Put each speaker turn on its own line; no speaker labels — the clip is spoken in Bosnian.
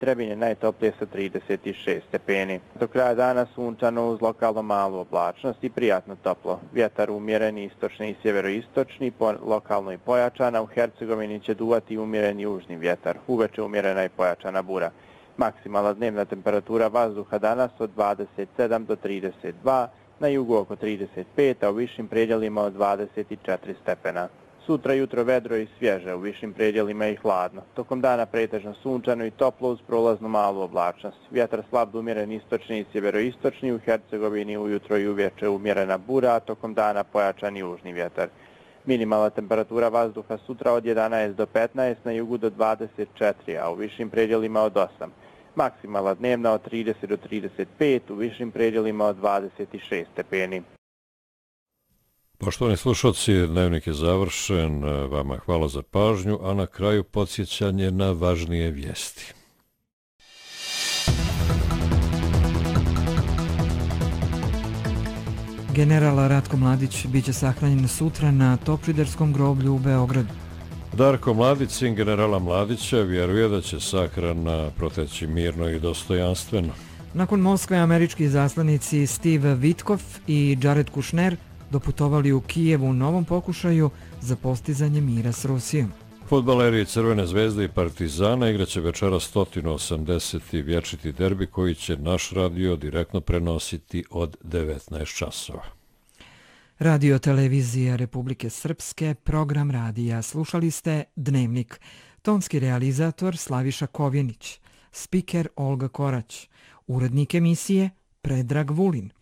Trebinje najtoplije sa 36 stepeni. Do kraja dana sunčano uz lokalno malu oblačnost i prijatno toplo. Vjetar umjereni istočni i sjeveroistočni, lokalno i pojačana. U Hercegovini će duvati umjereni južni vjetar. Uveče umjerena i pojačana bura. Maksimalna dnevna temperatura vazduha danas od 27 do 32, na jugu oko 35, a u višim predjelima od 24 stepena. Sutra jutro vedro i svježe, u višim predjelima i hladno. Tokom dana pretežno sunčano i toplo uz prolaznu malu oblačnost. Vjetar slab umjeren istočni i sjeveroistočni, u Hercegovini ujutro i uvječe umjerena bura, a tokom dana pojačan južni vjetar. Minimalna temperatura vazduha sutra od 11 do 15, na jugu do 24, a u višim predjelima od 8. Maksimalna dnevna od 30 do 35, u višim predjelima od 26 stepeni.
Poštovani slušalci, dnevnik je završen, vama hvala za pažnju, a na kraju podsjećanje na važnije vijesti.
General Ratko Mladić biće sahranjen sutra na Topčiderskom groblju u Beogradu.
Darko Mladić, sin generala Mladića, vjeruje da će sahrana proteći mirno i dostojanstveno.
Nakon Moskve, američki zaslanici Steve Witkoff i Jared Kushner doputovali u Kijev u novom pokušaju za postizanje mira s Rusijom.
Fudbaleri Crvene zvezde i Partizana igraće večeras 180. vječiti derbi koji će naš radio direktno prenositi od 19 časova.
Radio Televizija Republike Srpske, program radija. Slušali ste Dnevnik. Tonski realizator Slaviša Kovjenić, spiker Olga Korać, urednik emisije Predrag Vulin.